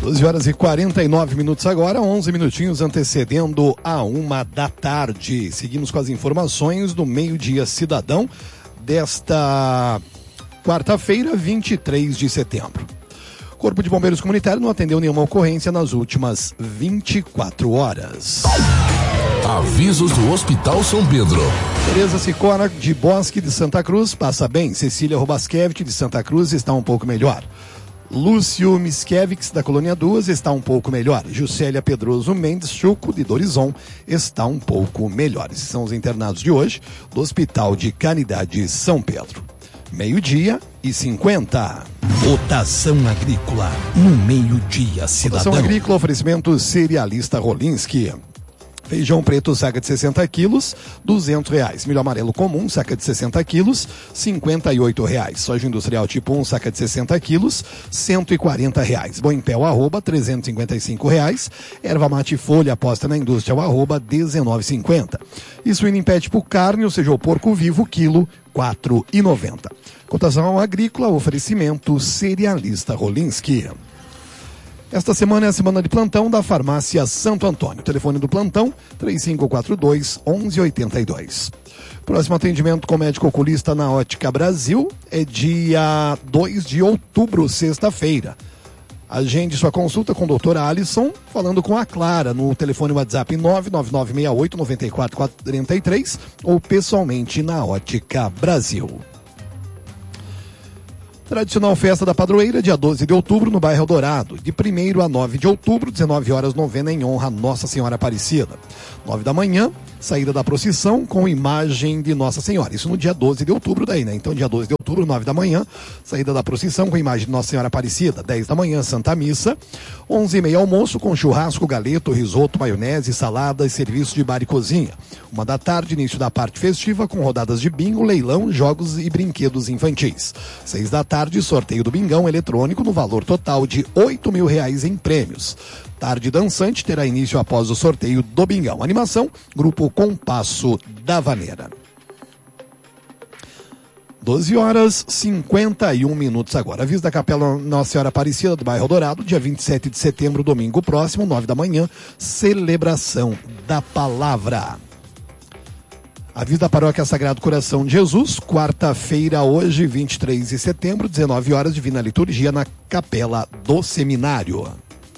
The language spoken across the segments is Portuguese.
12h49 agora, 11 minutinhos antecedendo a 1h. Seguimos com as informações do Meio-Dia Cidadão desta quarta-feira, 23 de setembro. Corpo de Bombeiros Comunitário não atendeu nenhuma ocorrência nas últimas 24 horas. Avisos do Hospital São Pedro. Tereza Sicora de Bosque de Santa Cruz passa bem. Cecília Robaskevich de Santa Cruz está um pouco melhor. Lúcio Miskevix da Colônia 2 está um pouco melhor. Juscelia Pedroso Mendes Chuco de Dorizon está um pouco melhor. Esses são os internados de hoje do Hospital de Caridade São Pedro. 12h50. Votação agrícola no Meio-Dia Cidadão. Votação agrícola, oferecimento cerealista Rolinski. Feijão preto, saca de 60 quilos, R$200. Milho amarelo comum, saca de 60 quilos, R$58. Soja industrial tipo 1, saca de 60 quilos, R$140. Boi em pé, arroba, R$355. Erva mate folha, aposta na indústria, arroba, R$19,50. E suíno em pé tipo carne, ou seja, o porco vivo, quilo, R$4,90. Cotação agrícola, oferecimento cerealista Rolinski. Esta semana é a semana de plantão da Farmácia Santo Antônio. Telefone do plantão, 3542-1182. Próximo atendimento com médico oculista na Ótica Brasil é dia 2 de outubro, sexta-feira. Agende sua consulta com o Dr. Alisson, falando com a Clara no telefone WhatsApp 99968-9443 ou pessoalmente na Ótica Brasil. Tradicional festa da padroeira, dia 12 de outubro, no bairro Eldorado. De 1º a 9 de outubro, 19 horas, novena em honra a Nossa Senhora Aparecida. 9 da manhã, saída da procissão com imagem de Nossa Senhora. Isso no dia 12 de outubro daí, né? Então, dia 12 de outubro, 9 da manhã, saída da procissão com imagem de Nossa Senhora Aparecida. 10 da manhã, Santa Missa. 11h30, almoço com churrasco, galeto, risoto, maionese, salada e serviço de bar e cozinha. 1 da tarde, início da parte festiva com rodadas de bingo, leilão, jogos e brinquedos infantis. 6 da tarde, sorteio do bingão eletrônico no valor total de R$8.000 em prêmios. Tarde dançante terá início após o sorteio do bingão. Animação, Grupo Compasso da Vaneira. 12h51 agora. Aviso da Capela Nossa Senhora Aparecida do bairro Dourado, dia 27 de setembro, domingo próximo, 9 da manhã, celebração da palavra. Aviso da Paróquia Sagrado Coração de Jesus, quarta-feira, hoje, 23 de setembro, 19 horas, Divina Liturgia na Capela do Seminário.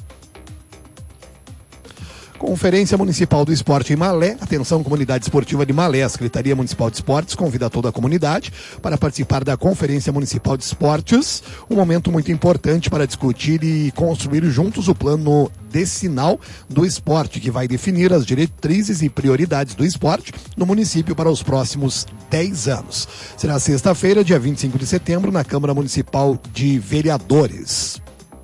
Conferência Municipal do Esporte em Malé. Atenção, comunidade esportiva de Malé. A Secretaria Municipal de Esportes convida toda a comunidade para participar da Conferência Municipal de Esportes. Um momento muito importante para discutir e construir juntos o plano decenal do esporte, que vai definir as diretrizes e prioridades do esporte no município para os próximos 10 anos. Será sexta-feira, dia 25 de setembro, na Câmara Municipal de Vereadores.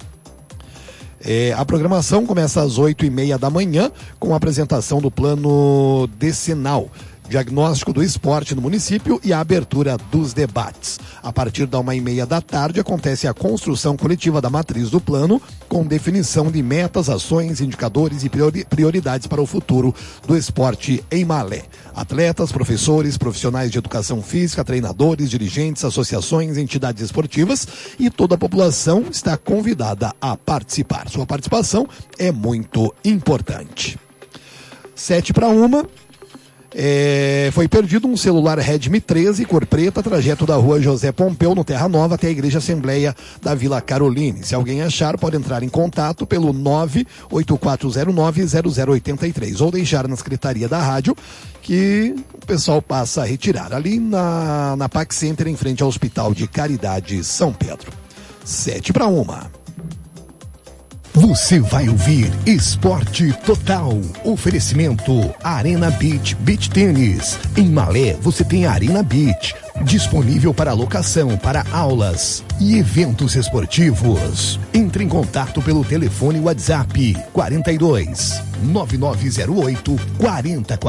A programação começa às 8h30 da manhã com a apresentação do plano decenal, diagnóstico do esporte no município e a abertura dos debates. A partir da 1h30 da tarde acontece a construção coletiva da matriz do plano, com definição de metas, ações, indicadores e prioridades para o futuro do esporte em Malé. Atletas, professores, profissionais de educação física, treinadores, dirigentes, associações, entidades esportivas e toda a população está convidada a participar. Sua participação é muito importante. 7:01. Foi perdido um celular Redmi 13, cor preta, trajeto da rua José Pompeu, no Terra Nova, até a Igreja Assembleia da Vila Caroline. Se alguém achar, pode entrar em contato pelo 98409-0083 ou deixar na secretaria da rádio, que o pessoal passa a retirar. Ali na PAC Center, em frente ao Hospital de Caridade São Pedro. 7:01. Você vai ouvir Esporte Total. Oferecimento Arena Beach Beach Tênis. Em Malé você tem a Arena Beach, disponível para locação, para aulas e eventos esportivos. Entre em contato pelo telefone WhatsApp 42 9908 40